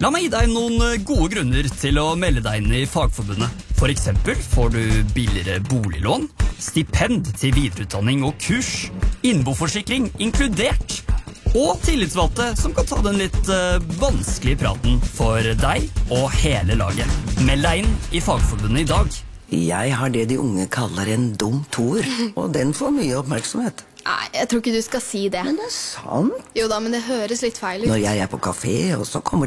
La meg gi deg noen gode grunner til å melde deg inn i Fagforbundet. For eksempel får du billigere boliglån, stipend til videreutdanning og kurs, innboforsikring inkludert, og tillitsvalgte som kan ta den litt vanskelige praten for deg og hele laget. Meld deg inn i Fagforbundet i dag. Jeg har det de unge kaller en dum toer, og den får mye oppmerksomhet. Nei, jeg tror ikke du skal si det. Men det er sant. Jo da, men det høres litt feil ut. Når jeg er på kafé, og så kommer